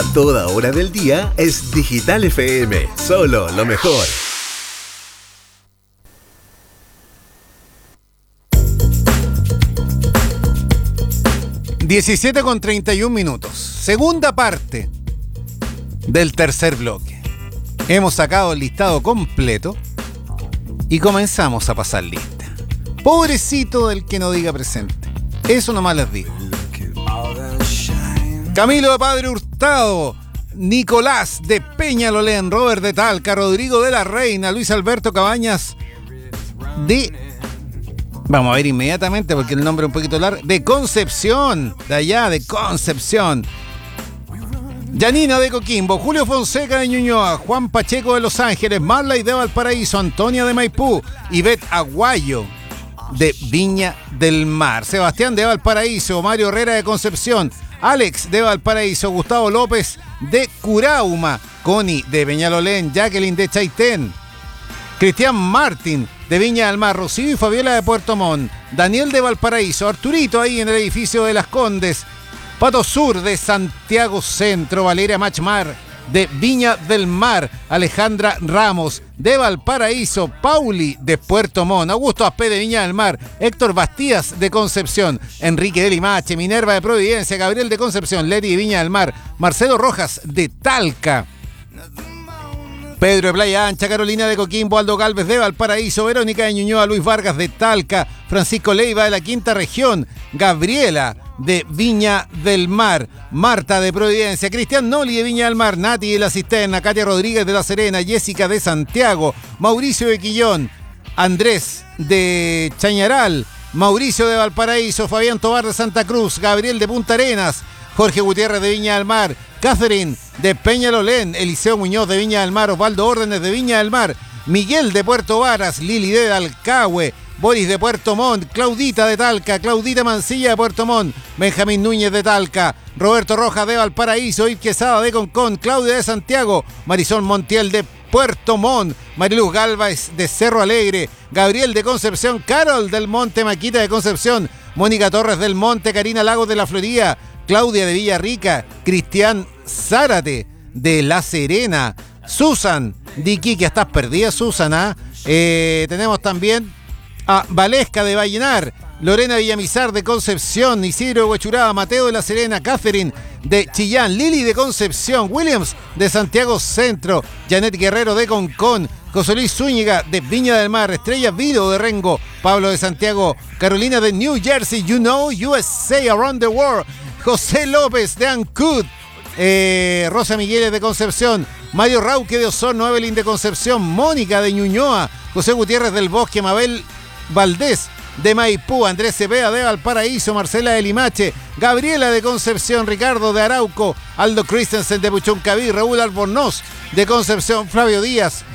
toda hora del día es Digital FM, solo lo mejor. (17:31). Segunda parte del tercer bloque. Hemos sacado el listado completo y comenzamos a pasar lista. Pobrecito del que no diga presente. Eso nomás les digo. Camilo de Padre Hurtado, Nicolás de Peñalolén, Robert de Talca, Rodrigo de la Reina, Luis Alberto Cabañas de... Vamos a ver inmediatamente porque el nombre es un poquito largo. De Concepción, de allá, de Concepción. Yanina de Coquimbo, Julio Fonseca de Ñuñoa, Juan Pacheco de Los Ángeles, Marley de Valparaíso, Antonia de Maipú, Ivette Aguayo de Viña del Mar, Sebastián de Valparaíso, Mario Herrera de Concepción, Alex de Valparaíso, Gustavo López de Curauma, Connie de Peñalolén, Jacqueline de Chaitén, Cristian Martín de Viña del Mar, Rocío y Fabiola de Puerto Montt, Daniel de Valparaíso, Arturito ahí en el edificio de Las Condes, Pato Sur de Santiago Centro, Valeria Machmar de Viña del Mar, Alejandra Ramos de Valparaíso, Pauli de Puerto Montt, Augusto Aspé de Viña del Mar, Héctor Bastías de Concepción, Enrique de Limache, Minerva de Providencia, Gabriel de Concepción, Leti de Viña del Mar, Marcelo Rojas de Talca, Pedro de Playa Ancha, Carolina de Coquimbo, Aldo Galvez de Valparaíso, Verónica de Ñuñoa, Luis Vargas de Talca, Francisco Leiva de la Quinta Región, Gabriela de Viña del Mar, Marta de Providencia, Cristian Noli de Viña del Mar, Nati de La Cisterna, Katia Rodríguez de La Serena, Jessica de Santiago, Mauricio de Quillón, Andrés de Chañaral, Mauricio de Valparaíso, Fabián Tobar de Santa Cruz, Gabriel de Punta Arenas, Jorge Gutiérrez de Viña del Mar, Catherine de Peñalolén, Eliseo Muñoz de Viña del Mar, Osvaldo Órdenes de Viña del Mar, Miguel de Puerto Varas, Lili de Alcahue, Boris de Puerto Montt, Claudita de Talca, Claudita Mancilla de Puerto Montt, Benjamín Núñez de Talca, Roberto Rojas de Valparaíso, Yves Quesada de Concón, Claudia de Santiago, Marisol Montiel de Puerto Montt, Mariluz Galvez de Cerro Alegre, Gabriel de Concepción, Carol del Monte, Maquita de Concepción, Mónica Torres del Monte, Karina Lagos de la Florida, Claudia de Villarrica, Cristian Zárate de La Serena, Susan de Iquique. Estás perdida, Susana. Tenemos también a Valesca de Vallenar, Lorena Villamizar de Concepción, Isidro de Huechuraba, Mateo de La Serena, Catherine de Chillán, Lili de Concepción, Williams de Santiago Centro, Janet Guerrero de Concón, José Luis Zúñiga de Viña del Mar, Estrella Vido de Rengo, Pablo de Santiago, Carolina de New Jersey, you know, USA, around the world, José López de Ancud, Rosa Migueles de Concepción, Mario Rauque de Osorno, Evelyn de Concepción, Mónica de Ñuñoa, José Gutiérrez del Bosque, Mabel Valdés de Maipú, Andrés Cepeda de Valparaíso, Marcela de Limache, Gabriela de Concepción, Ricardo de Arauco, Aldo Christensen de Puchuncaví, Raúl Albornoz de Concepción, Flavio Díaz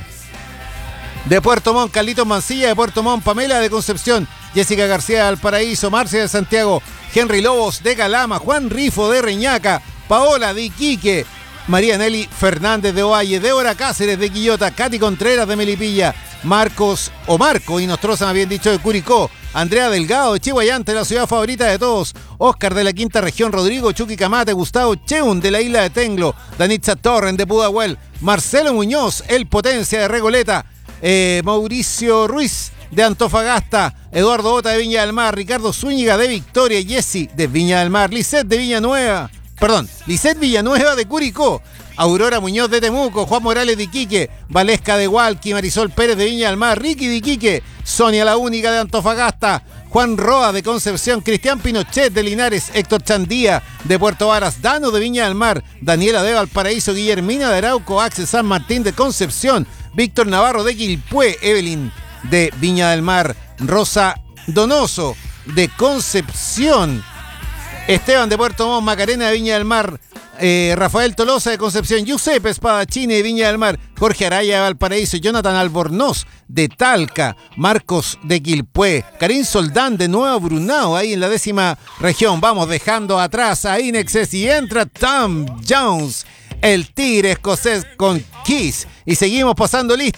de Puerto Montt, Carlitos Mancilla de Puerto Montt, Pamela de Concepción, Jessica García de Valparaíso, Marcia de Santiago, Henry Lobos de Calama, Juan Rifo de Reñaca, Paola de Iquique, María Nelly Fernández de Ovalle, Débora Cáceres de Quillota, Katy Contreras de Melipilla, Marco Inostroza, me habían dicho, de Curicó, Andrea Delgado de Chihuayante, la ciudad favorita de todos, Oscar de la Quinta Región, Rodrigo Chucky Camate, Gustavo Cheun de la isla de Tenglo, Danitza Torren de Pudahuel, Marcelo Muñoz, El Potencia de Regoleta, Mauricio Ruiz de Antofagasta, Eduardo Ota de Viña del Mar, Ricardo Zúñiga de Victoria, Jessy de Viña del Mar, Lisette Villanueva de Curicó, Aurora Muñoz de Temuco, Juan Morales de Iquique, Valesca de Hualqui, Marisol Pérez de Viña del Mar, Ricky de Iquique, Sonia la Única de Antofagasta, Juan Roa de Concepción, Cristian Pinochet de Linares, Héctor Chandía de Puerto Varas, Dano de Viña del Mar, Daniela de Valparaíso, Guillermina de Arauco, Axel San Martín de Concepción, Víctor Navarro de Quilpué, Evelyn de Viña del Mar, Rosa Donoso de Concepción, Esteban de Puerto Montt, Macarena de Viña del Mar, Rafael Tolosa de Concepción, Giuseppe Spadaccini de Viña del Mar, Jorge Araya de Valparaíso, Jonathan Albornoz de Talca, Marcos de Quilpué, Karim Soldán de Nueva Brunao, ahí en la 10ª región. Vamos dejando atrás a Inexes y entra Tom Jones, el tigre escocés con Kiss. Y seguimos pasando lista.